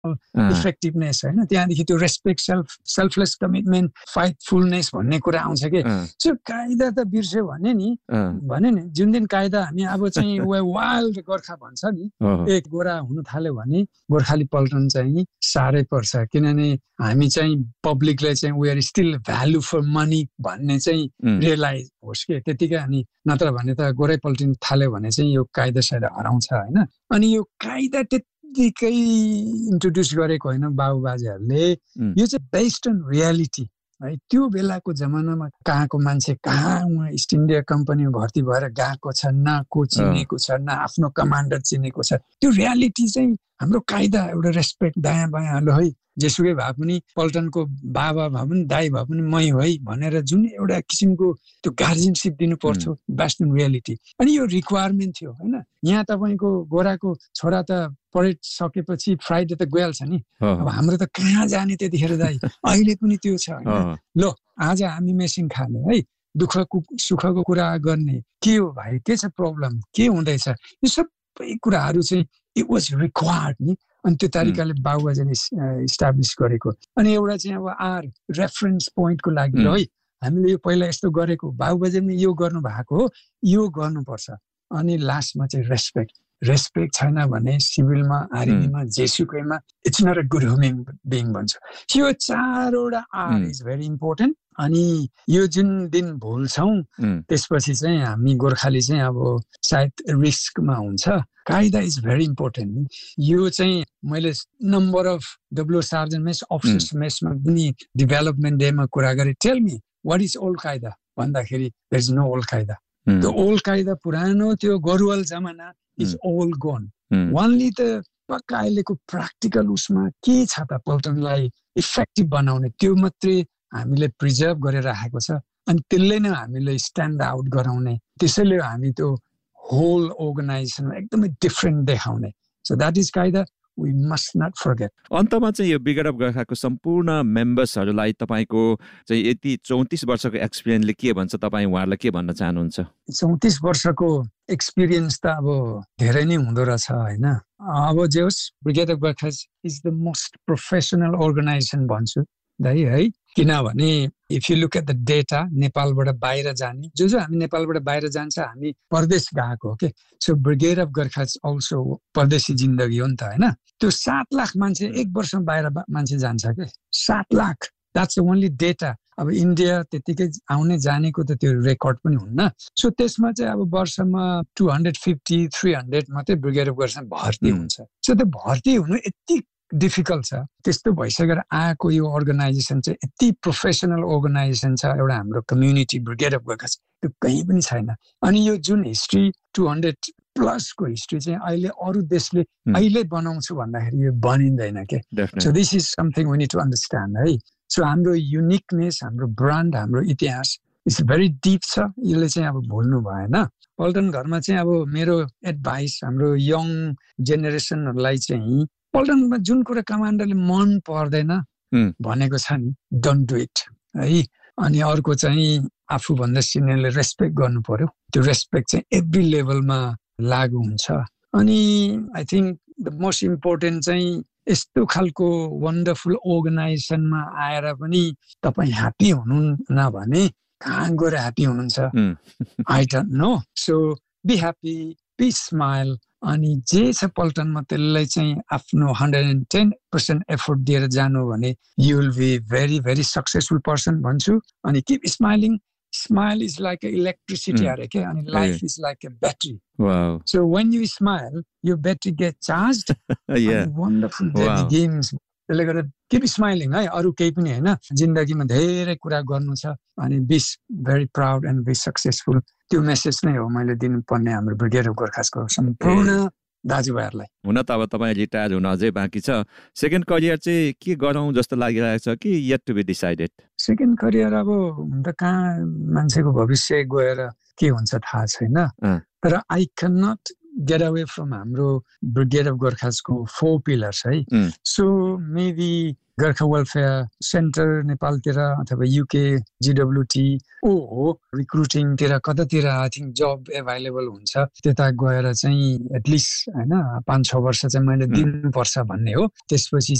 Effectiveness होइन, त्यहाँदेखि त्यो रेस्पेक्ट, सेल्फलेस कमिटमेन्ट, फाइटफुलनेस भन्ने कुरा आउँछ कि सो कायदा त बिर्स्यो भने नि जुन दिन कायदा हामी अब चाहिँ वाइल्ड गोर्खा भन्छ नि एक गोरा हुनु थाल्यो भने गोर्खाली पल्टन चाहिँ साह्रै पर्छ, किनभने हामी चाहिँ पब्लिकलाई चाहिँ we are still value for money भन्ने चाहिँ रियलाइज होस् कि त्यतिकै, अनि नत्र भने त गोरै पल्टिन थाल्यो भने चाहिँ यो कायदा सायद हराउँछ होइन। अनि यो कायदा त्यतिकै इन्ट्रोड्युस गरेको होइन बाबुबाजेहरूले, यो चाहिँ बेस्ड अन रियालिटी है। त्यो बेलाको जमानामा कहाँको मान्छे कहाँ उहाँ इस्ट इन्डिया कम्पनीमा भर्ती भएर गएको छ, न को चिनेको छ, न आफ्नो कमान्डर चिनेको छ। त्यो रियालिटी चाहिँ हाम्रो कायदा एउटा रेस्पेक्ट, दायाँ बायाँ लो है जेसुकै भए पनि पल्टनको बाबा भए पनि दाई भए पनि मै हो है भनेर जुन एउटा किसिमको त्यो गार्जियनसिप दिनु पर्थ्यो बेस्ड इन रियालिटी। अनि यो रिक्वायरमेन्ट थियो होइन। यहाँ तपाईँको गोराको छोरा त पढाइ सकेपछि फ्राइडे त गइहाल्छ नि, अब हाम्रो त कहाँ जाने त्यतिखेर दाइ, अहिले पनि त्यो छ होइन। लो आज हामी मेसिन खाने है, दुःखको सुखको कुरा गर्ने, के हो भाइ के छ प्रब्लम, के हुँदैछ, यो सबै कुराहरू चाहिँ इट वाज रिक्वायर्ड नि। अनि त्यो तरिकाले बाबुबाजेले इस्टाब्लिस गरेको। अनि एउटा चाहिँ अब आर रेफरेन्स पोइन्टको लागि है हामीले यो पहिला यस्तो गरेको, बाबुबाजेले यो गर्नु भएको हो, यो गर्नुपर्छ। अनि लास्टमा चाहिँ रेस्पेक्ट छैन भने सिभिलमा, आर्मीमा, जेसुकैमा it's not a good human being भन्छ। यो चारवटा आर इज भेरी इम्पोर्टेन्ट। अनि यो जुन दिन भुल्छौँ त्यसपछि चाहिँ हामी गोर्खाली चाहिँ अब सायद रिस्कमा हुन्छ। कायदा इज भेरी इम्पोर्टेन्ट। यो चाहिँ मैले number of W surgeon mess officers मेसमा पनि डेभलपमेन्ट डेमा कुरा गरेँ। Tell me what is old कायदा भन्दाखेरि देयर इज नो ओल्ड कायदा। त्यो ओल्ड कायदा पुरानो त्यो गरुवाल जमाना इज ओल्ड गोन। वानली त पक्का अहिलेको प्र्याक्टिकल उसमा के छ त पल्टनलाई इफेक्टिभ बनाउने, त्यो मात्रै हामीले प्रिजर्भ गरेर राखेको छ। अनि त्यसले नै हामीले स्ट्यान्ड आउट गराउने, त्यसैले हामी त्यो होल अर्गनाइजेसनमा एकदमै डिफरेन्ट देखाउने। सो द्याट इज कायदा, वी मस्ट नट फर्गेट। अन्तमा चाहिँ यो ब्रिगेड अफ गोर्खाको सम्पूर्ण मेम्बर्सहरूलाई तपाईँको चाहिँ यति 34 वर्षको एक्सपिरियन्सले के भन्छ, तपाईँ उहाँहरूलाई के भन्न चाहनुहुन्छ? 34 वर्षको एक्सपिरियन्स त अब धेरै नै हुँदो रहेछ होइन। अब जे होस्, brigade of Gorkha is the most professional organisation भन्छु दाइ है। किनभने if you look at the data, नेपालबाट बाहिर जाने जो हामी नेपालबाट बाहिर जान्छ हामी परदेश गएको हो कि। So brigade of Gorkha also परदेशी जिन्दगी हो नि त होइन। त्यो 7 लाख मान्छे एक वर्षमा बाहिर मान्छे जान्छ कि 7 लाख, द्याट्स ओन्ली डेटा। अब इन्डिया त्यतिकै आउने जानेको त त्यो रेकर्ड पनि हुन्न। सो त्यसमा चाहिँ अब वर्षमा 250-300 मात्रै ब्रिगेड अफ गोर्खा भर्ती हुन्छ। सो त्यो भर्ती हुनु यति डिफिकल्ट छ। त्यस्तो भइसकेर आएको यो अर्गनाइजेसन चाहिँ यति प्रोफेसनल अर्गनाइजेसन छ एउटा हाम्रो कम्युनिटी ब्रिगेड अफ गोर्खा, त्यो कहीँ पनि छैन। अनि यो जुन हिस्ट्री 200+ को हिस्ट्री चाहिँ अहिले अरू देशले अहिले बनाउँछु भन्दाखेरि यो बनिँदैन के। So this is something we need to understand है। सो हाम्रो युनिकनेस, हाम्रो ब्रान्ड, हाम्रो इतिहास इट्स भेरी डिप छ। यसले चाहिँ अब भुल्नु भएन। पल्टन घरमा चाहिँ अब मेरो एडभाइस हाम्रो यङ जेनेरेसनहरूलाई चाहिँ पल्टनमा जुन कुरा कमान्डरले मन पर्दैन भनेको छ नि, डोन्ट डु इट है। अनि अर्को चाहिँ आफूभन्दा सिनियरले रेस्पेक्ट गर्नु पर्यो। त्यो रेस्पेक्ट चाहिँ एभ्री लेभलमा लागु हुन्छ। अनि I think the most important चाहिँ यस्तो खालको वन्डरफुल अर्गनाइजेसनमा आएर पनि तपाईँ ह्याप्पी हुनुहुन्न भने कहाँ गएर ह्याप्पी हुनुहुन्छ? I don't know. So be happy, be smile. अनि जे छ पल्टनमा त्यसलाई चाहिँ आफ्नो 110% एफोर्ट दिएर जानु भने you will be very very successful person भन्छु। अनि keep smiling. Smile is like electricity अरे के, अनि life is like a battery. So when you smile your battery get charged. Wonderful day begins. त्यसले गर्दा किप स्माइलिङ है, अरू केही पनि होइन। जिन्दगीमा धेरै कुरा गर्नु छ अनि be very proud and be successful. त्यो मेसेज नै हो मैले दिनुपर्ने हाम्रो ब्रिगेड अफ गोर्खासको सम्पूर्ण दाजुभाइहरूलाई। हुन त अब तपाईँ रिटायर हुन अझै बाँकी छ। सेकेन्ड करियर चाहिँ के गरौँ जस्तो लागिरहेको छ कि yet to be decided? Second career अब हुन त कहाँ मान्छेको भविष्य गएर के हुन्छ थाहा छैन। तर I can not get away from हाम्रो ब्रिगेड अफ गोर्खासको 4 पिलर्स है so maybe Gorkha welfare centre नेपालतिर अथवा युके GWT हो रिक्रुटिङतिर कतातिर आई थिङ्क जब एभाइलेबल हुन्छ त्यता गएर चाहिँ एटलिस्ट होइन 5-6 वर्ष चाहिँ मैले दिनुपर्छ भन्ने हो त्यसपछि